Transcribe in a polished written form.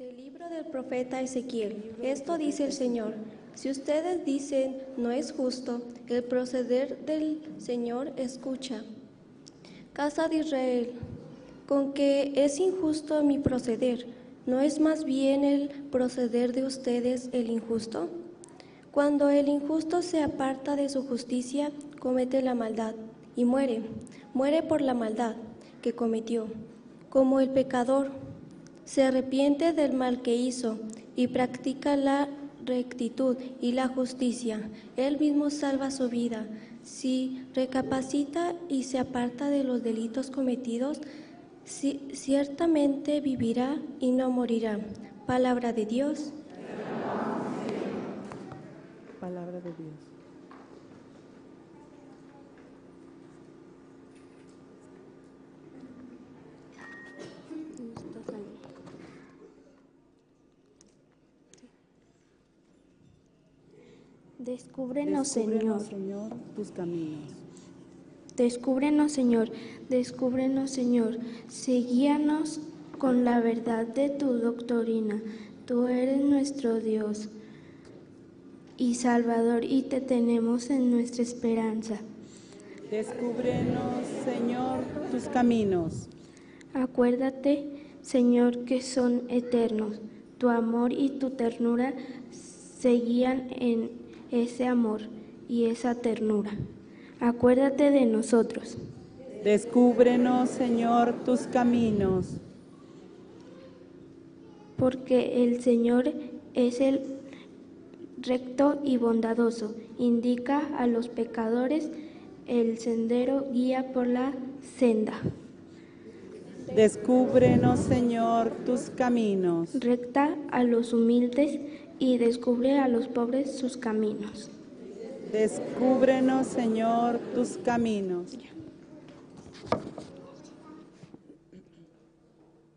Del libro del profeta Ezequiel. Esto dice el Señor: si ustedes dicen, no es justo, el proceder del Señor escucha. Casa de Israel, con que es injusto mi proceder, ¿no es más bien el proceder de ustedes el injusto? Cuando el injusto se aparta de su justicia, comete la maldad y muere por la maldad que cometió. Como el pecador se arrepiente del mal que hizo y practica la rectitud y la justicia, él mismo salva su vida. Si recapacita y se aparta de los delitos cometidos, ciertamente vivirá y no morirá. Palabra de Dios. Palabra de Dios. Descúbrenos, Señor, tus caminos. Descúbrenos, Señor, descúbrenos, Señor. Guíanos con la verdad de tu doctrina. Tú eres nuestro Dios y Salvador, y te tenemos en nuestra esperanza. Descúbrenos, Señor, tus caminos. Acuérdate, Señor, que son eternos. Tu amor y tu ternura se guían en ese amor y esa ternura. Acuérdate de nosotros. Descúbrenos, Señor, tus caminos. Porque el Señor es el recto y bondadoso, indica a los pecadores el sendero, guía por la senda. Descúbrenos, Señor, tus caminos. Recta a los humildes y descubre a los pobres sus caminos. Descúbrenos, Señor, tus caminos.